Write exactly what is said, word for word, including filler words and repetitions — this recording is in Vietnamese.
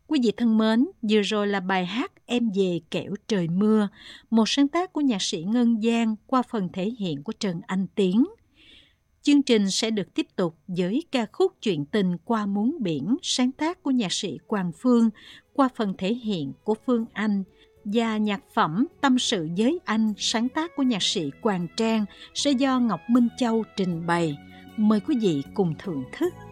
Quý vị thân mến, vừa rồi là bài hát Em về kẻo trời mưa, một sáng tác của nhạc sĩ Ngân Giang qua phần thể hiện của Trần Anh Tiến. Chương trình sẽ được tiếp tục với ca khúc Chuyện tình qua muống biển, sáng tác của nhạc sĩ Quang Phương qua phần thể hiện của Phương Anh, và nhạc phẩm Tâm sự với anh, sáng tác của nhạc sĩ Quang Trang sẽ do Ngọc Minh Châu trình bày. Mời quý vị cùng thưởng thức.